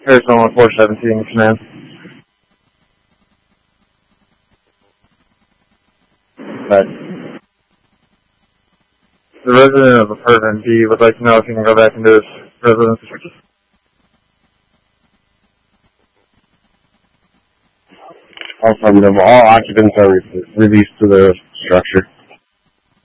Arizona 417, command. But the resident of apartment B would like to know if he can go back into his residence. Affirmative. All occupants are released to the structure.